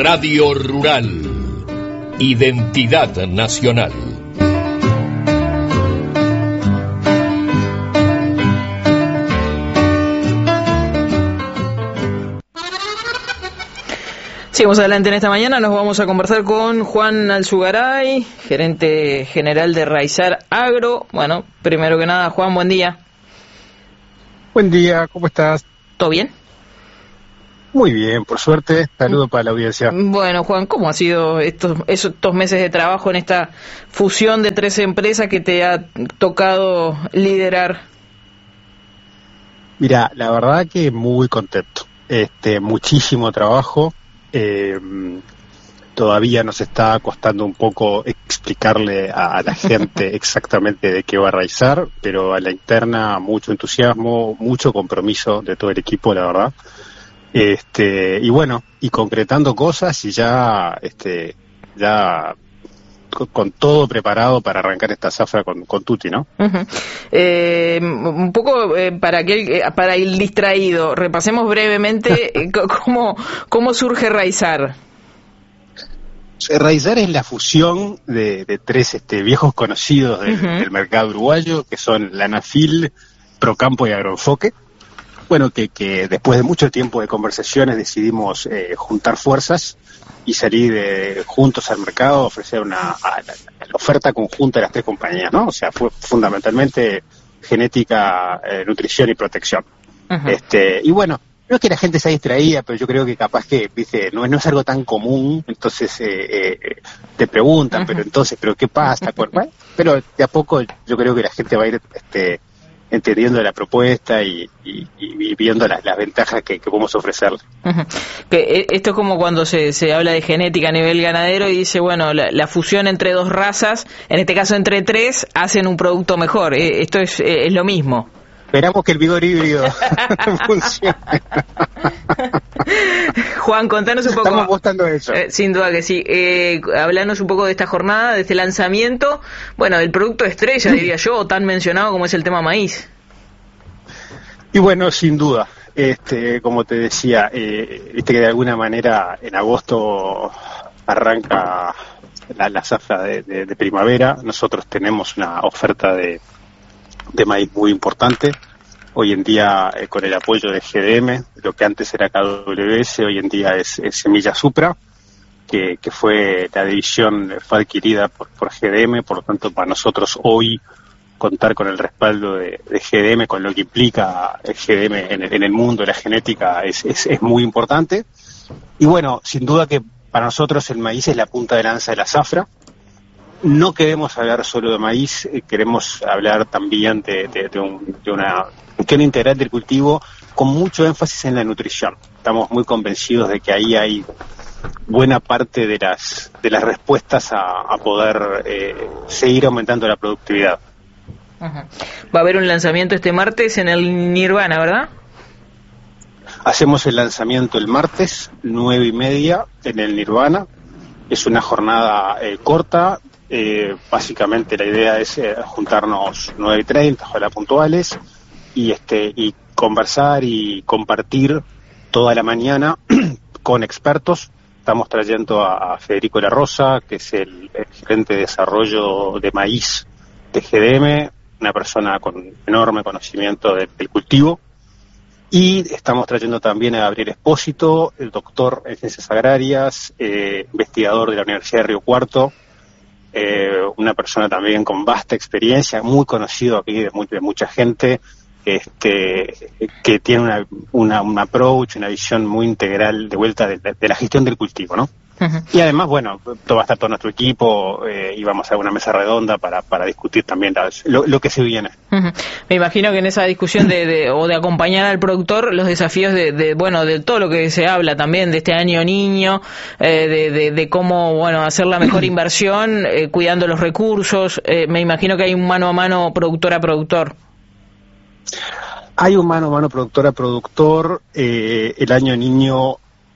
Radio Rural, Identidad Nacional. Seguimos adelante en esta mañana, nos vamos a conversar con Juan Alzugaray, gerente general de Raizar Agro. Bueno, primero que nada, Juan, buen día. Buen día, ¿cómo estás? ¿Todo bien? Muy bien, por suerte. Saludo para la audiencia. Bueno, Juan, ¿cómo ha sido estos meses de trabajo en esta fusión de 3 empresas que te ha tocado liderar? Mira, la verdad que muy contento. Muchísimo trabajo. Todavía nos está costando un poco explicarle a la gente exactamente de qué va a Raizar, pero a la interna mucho entusiasmo, mucho compromiso de todo el equipo, la verdad. Y bueno, y concretando cosas y ya con todo preparado para arrancar esta zafra con Tutti, ¿no? Uh-huh. Un poco para el distraído, repasemos brevemente cómo surge Raizar. Raizar es la fusión de 3 viejos conocidos del mercado uruguayo, que son la Anafil, Procampo y Agroenfoque. Bueno, que después de mucho tiempo de conversaciones decidimos juntar fuerzas y salir juntos al mercado, ofrecer la oferta conjunta de las 3 compañías, ¿no? O sea, fue fundamentalmente genética, nutrición y protección. Uh-huh. Y bueno, no es que la gente se distraía, pero yo creo que capaz que, viste, no es algo tan común, entonces te preguntan, uh-huh. pero ¿qué pasa? Bueno, pero de a poco yo creo que la gente va a ir entendiendo la propuesta y viendo las ventajas que podemos ofrecerle. Uh-huh. Que esto es como cuando se habla de genética a nivel ganadero y dice, bueno, la fusión entre 2 razas, en este caso entre 3, hacen un producto mejor. Esto es lo mismo. Esperamos que el vigor híbrido funcione. Juan, contanos un poco. Estamos apostando a eso. Sin duda que sí. Hablanos un poco de esta jornada, de este lanzamiento, bueno, del producto estrella, diría yo, tan mencionado como es el tema maíz. Y bueno, sin duda, como te decía, viste que de alguna manera en agosto arranca la zafra de primavera. Nosotros tenemos una oferta de maíz muy importante. Hoy en día, con el apoyo de GDM, lo que antes era KWS, hoy en día es Semilla Supra, que fue la división, fue adquirida por GDM, por lo tanto para nosotros hoy contar con el respaldo de GDM, con lo que implica el GDM en el mundo de la genética, es muy importante. Y bueno, sin duda que para nosotros el maíz es la punta de lanza de la zafra. No queremos hablar solo de maíz, queremos hablar también de una gestión integral del cultivo con mucho énfasis en la nutrición. Estamos muy convencidos de que ahí hay buena parte de las respuestas a poder seguir aumentando la productividad. Uh-huh. Va a haber un lanzamiento este martes en el Nirvana, ¿verdad? Hacemos el lanzamiento el martes, 9:30 en el Nirvana. Es una jornada corta. Básicamente la idea es juntarnos 9:30, ojalá puntuales, y conversar y compartir toda la mañana con expertos. Estamos trayendo a Federico La Rosa, que es el gerente de desarrollo de maíz de GDM, una persona con enorme conocimiento del cultivo. Y estamos trayendo también a Gabriel Espósito, el doctor en ciencias agrarias, investigador de la Universidad de Río Cuarto, una persona también con vasta experiencia, muy conocido aquí de mucha gente, que tiene un approach, una visión muy integral de vuelta de la gestión del cultivo, ¿no? Uh-huh. Y además, bueno, va a estar todo nuestro equipo y vamos a hacer una mesa redonda para discutir también lo que se viene. Uh-huh. Me imagino que en esa discusión de acompañar al productor, los desafíos de todo lo que se habla también de este año niño, de cómo, bueno, hacer la mejor inversión, cuidando los recursos. Me imagino que hay un mano a mano productor a productor. Hay un mano a mano productor a productor. El año niño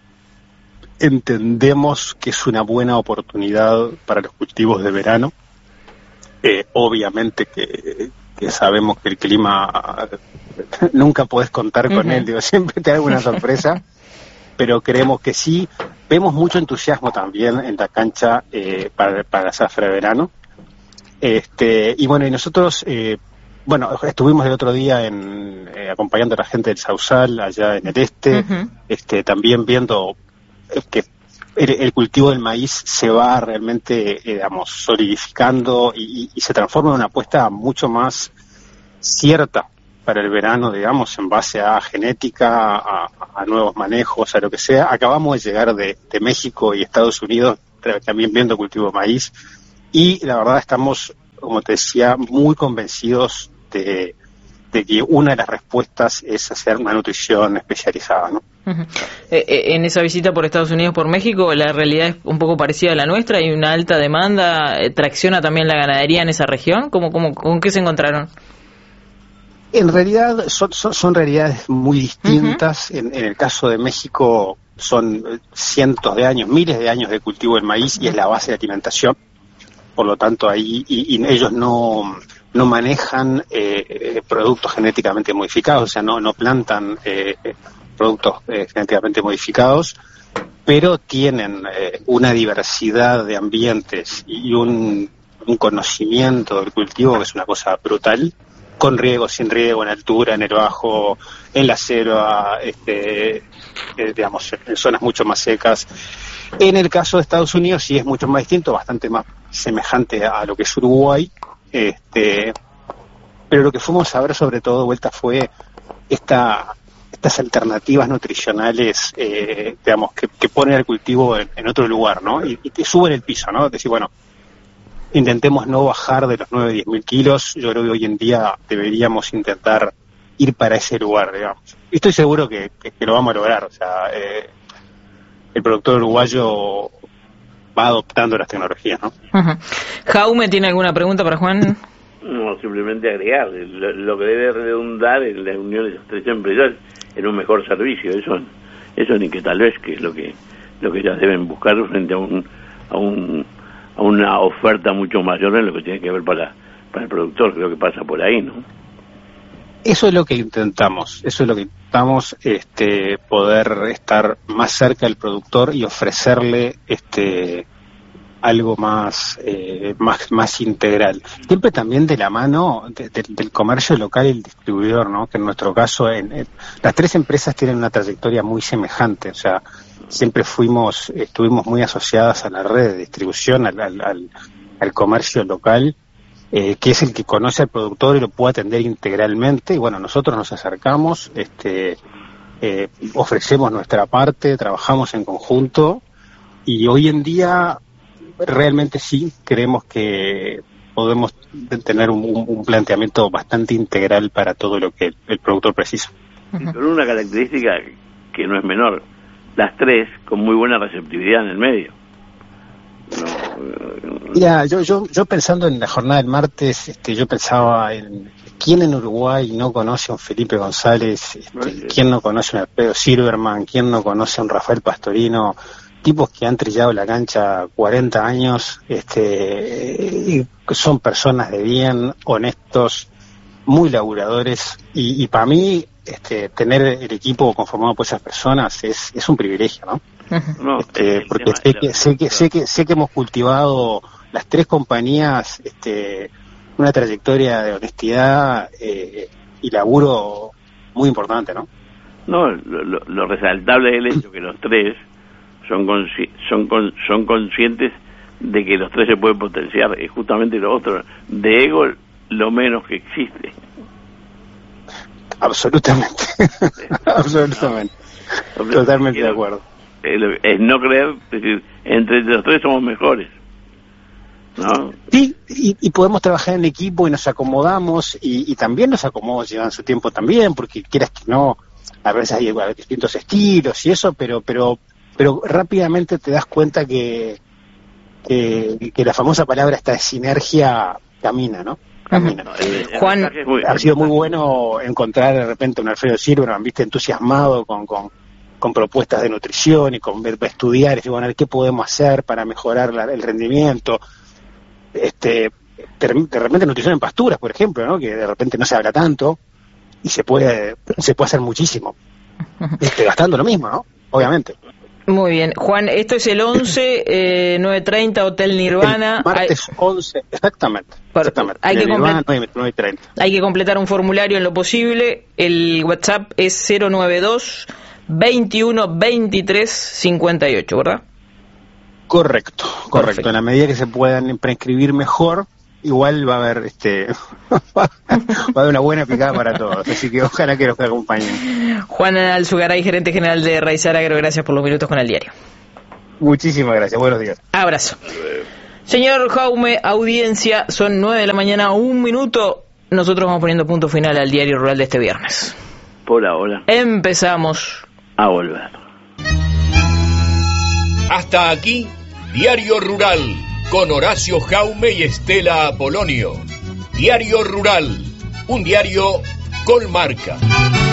entendemos que es una buena oportunidad para los cultivos de verano. Obviamente que sabemos que el clima nunca podés contar con él, siempre te da una sorpresa, pero creemos que sí. Vemos mucho entusiasmo también en la cancha para la zafra de verano. Y bueno, y nosotros, estuvimos el otro día acompañando a la gente del Sausal allá en el este, también viendo que el cultivo del maíz se va realmente, solidificando y se transforma en una apuesta mucho más cierta para el verano, digamos, en base a genética, a nuevos manejos, a lo que sea. Acabamos de llegar de México y Estados Unidos también viendo cultivo de maíz y la verdad estamos, como te decía, muy convencidos de que una de las respuestas es hacer una nutrición especializada, ¿no? En esa visita por Estados Unidos, por México, la realidad es un poco parecida a la nuestra, hay una alta demanda, tracciona también la ganadería en esa región. ¿Con qué se encontraron? En realidad son realidades muy distintas. En el caso de México son cientos de años, miles de años de cultivo del maíz y es la base de alimentación. Por lo tanto, ahí y ellos no manejan productos genéticamente modificados, o sea, no plantan productos genéticamente modificados, pero tienen una diversidad de ambientes y un conocimiento del cultivo que es una cosa brutal, con riego, sin riego, en altura, en el bajo, en la selva, en zonas mucho más secas. En el caso de Estados Unidos sí es mucho más distinto, bastante más semejante a lo que es Uruguay, pero lo que fuimos a ver sobre todo de vuelta fue estas alternativas nutricionales, que ponen el cultivo en otro lugar, ¿no? Y te suben el piso, ¿no? Decir, bueno, intentemos no bajar de los 9-10.000 kilos. Yo creo que hoy en día deberíamos intentar ir para ese lugar, digamos. Y estoy seguro que lo vamos a lograr. O sea, el productor uruguayo va adoptando las tecnologías, ¿no? Jaume, ¿tiene alguna pregunta para Juan? No, simplemente agregar, lo que debe redundar en la unión de esas tres empresas en un mejor servicio. Eso ni que tal vez, que es lo que ellas deben buscar frente a una oferta mucho mayor en lo que tiene que ver para el productor. Creo que pasa por ahí, ¿no? Eso es lo que intentamos, poder estar más cerca del productor y ofrecerle algo más integral. Siempre también de la mano del comercio local y el distribuidor, ¿no? Que en nuestro caso, las tres empresas tienen una trayectoria muy semejante, o sea, siempre estuvimos muy asociadas a la red de distribución, al comercio local, que es el que conoce al productor y lo puede atender integralmente. Y bueno, nosotros nos acercamos, ofrecemos nuestra parte, trabajamos en conjunto y hoy en día realmente sí creemos que podemos tener un planteamiento bastante integral para todo lo que el productor precisa. Y con una característica que no es menor, las tres con muy buena receptividad en el medio. Mira, yo pensando en la jornada del martes, yo pensaba en quién en Uruguay no conoce a un Felipe González, quién no conoce a un Alfredo Silverman, quién no conoce a un Rafael Pastorino, tipos que han trillado la cancha 40 años, y son personas de bien, honestos, muy laburadores, y para mí tener el equipo conformado por esas personas es un privilegio, ¿no? Porque sé que hemos cultivado las tres compañías una trayectoria de honestidad y laburo muy importante, ¿no? No, lo resaltable es el hecho que los tres son conscientes de que los tres se pueden potenciar. Es justamente lo otro, de ego lo menos que existe. Absolutamente. Absolutamente. Totalmente de acuerdo. Es no creer, es decir, entre los tres somos mejores, ¿no? Sí, y podemos trabajar en equipo y nos acomodamos, y también nos acomodamos, llevan su tiempo también, porque quieras que no, a veces hay distintos estilos y eso, pero rápidamente te das cuenta que la famosa palabra esta de sinergia camina, ¿no? Camina. Juan, ha sido muy bueno encontrar de repente un Alfredo Silverman, viste, entusiasmado con propuestas de nutrición y con estudiar, y bueno, ¿qué podemos hacer para mejorar el rendimiento? De repente nutrición en pasturas, por ejemplo, ¿no? Que de repente no se habla tanto y se puede hacer muchísimo, gastando lo mismo, ¿no? Obviamente. Muy bien. Juan, esto es el 11, 9:30, Hotel Nirvana. El martes 11, exactamente. Hay que, Nirvana, 9:30. Hay que completar un formulario en lo posible. El WhatsApp es 092 21 23 58, ¿verdad? Correcto. Perfecto. En la medida que se puedan preinscribir mejor, igual va a haber va a haber una buena picada para todos, así que ojalá que los acompañen. Juan Alzugaray, gerente general de Raizar Agro, gracias por los minutos con el diario. Muchísimas gracias, buenos días. Abrazo. Señor Jaume, audiencia, son 9 de la mañana, 1 minuto. Nosotros vamos poniendo punto final al diario rural de este viernes. Por ahora. Empezamos a volver. Hasta aquí, Diario Rural, con Horacio Jaume y Estela Apolonio. Diario Rural, un diario con marca.